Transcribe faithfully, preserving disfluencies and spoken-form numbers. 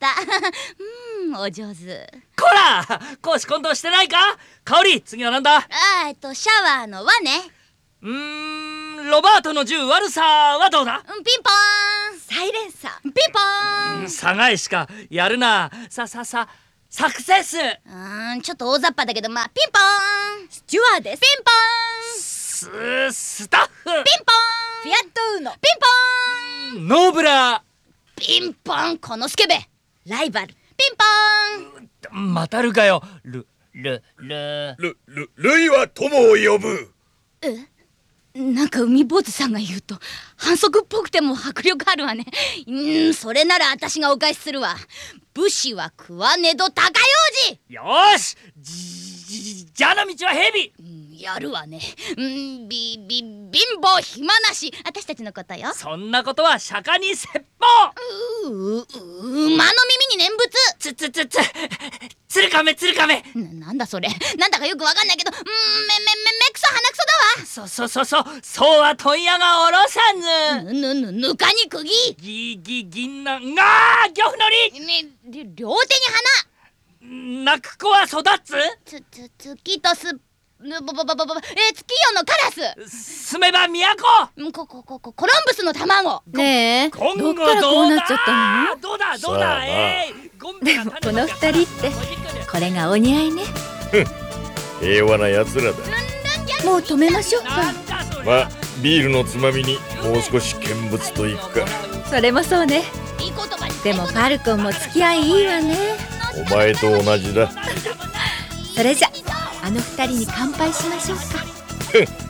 うん、お上手。 こら、公私混同してないか。香り、次はなんだ。 あーえっとシャワーの輪ね。 うーん、ロバートの銃悪さはどうだ。 うん、ピンポーン。 サイレンサー。 ピンポーン。 サガイしかやるな。さささサクセス。 うーん、ちょっと大雑把だけど、まあピンポーン。 スチュワーデス。 ピンポーン。 ススタッフ。 ピンポーン。 フィアットウーノ。 ピンポーン。 ノーブラピンポン、このスケベ。 ライバル。 ピンポーン。 ー。またるかよ。ルルルルルルイは友を呼ぶ。 え、なんか海坊主さんが言うと反則っぽくても迫力あるわね。うん、それなら私がお返しするわ。武士は食わねど高用事。 よーし、じじじゃあの道は蛇。 うん、やるわね。うん、びび貧乏暇なし、私たちのことよ。 そんなことは釈迦に説法。 ううう馬の耳に念仏。 つつつつつるかめつるかめ。 な、なんだそれ。なんだかよくわかんないけど、うん、めめめめくそ鼻くそだわ。 そそそそそうは問屋がおろさず。 ぬぬぬぬかに釘。 ぎぎ銀杏がー漁夫のね、り両手にり。泣く子は育つ。 花。つつ月とすぬぼぼぼぼぼえ月夜のカラス。 住めば都。 うんここここコロンブスの卵。 ねえ、 今後どっからこうなっちゃったの？ どうだどうださあなえいゴンベがでもこの二人ってこれがお似合いね。 平和な奴らだ。 もう止めましょうか。 なんだそれ。 まあビールのつまみにもう少し見物といくか。 それもそうね。 いい言葉に。 でもファルコンも付き合いいいわね。 お前と同じだ。 それじゃあの二人に乾杯しましょうか。